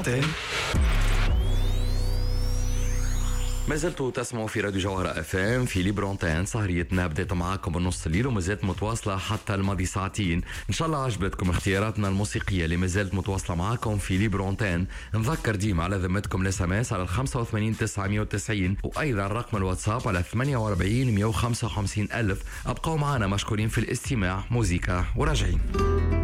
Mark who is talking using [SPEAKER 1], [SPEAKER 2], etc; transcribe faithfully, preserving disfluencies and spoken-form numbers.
[SPEAKER 1] Antenne.
[SPEAKER 2] ما زلتوا تسمعوا في راديو جوهرة اف ام في ليبرونتين. سهريتنا بديت معاكم بنص الليل وما زالت متواصلة حتى الماضي ساعتين. ان شاء الله عجبتكم اختياراتنا الموسيقية اللي ما زالت متواصلة معاكم في ليبرونتين. نذكر ديما على ذمتكم الاس ام اس على الخمسة وثمانين تسعمية وتسعين وايضا رقم الواتساب على ثمانية وأربعين مية وخمسة وخمسين الف. ابقوا معنا مشكورين في الاستماع. موسيقى وراجعين.